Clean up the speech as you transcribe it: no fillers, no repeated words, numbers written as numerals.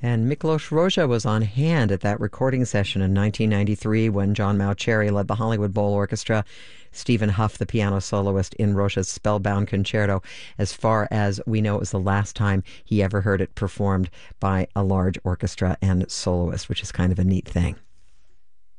And Miklos Rozsa was on hand at that recording session in 1993 when John Mauceri led the Hollywood Bowl Orchestra, Stephen Huff, the piano soloist, in Rozsa's Spellbound Concerto. As far as we know, it was the last time he ever heard it performed by a large orchestra and soloist, which is kind of a neat thing.